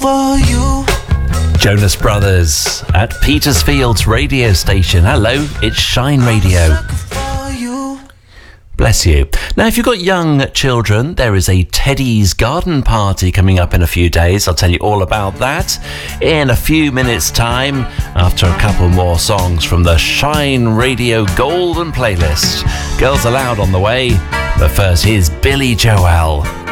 for you. Jonas Brothers at Petersfield's radio station. Hello, it's Shine Radio. Bless you. Now, if you've got young children, there is a Teddy's Garden Party coming up in a few days. I'll tell you all about that in a few minutes' time after a couple more songs from the Shine Radio Golden Playlist. Girls Aloud on the way, but first here's Billy Joel.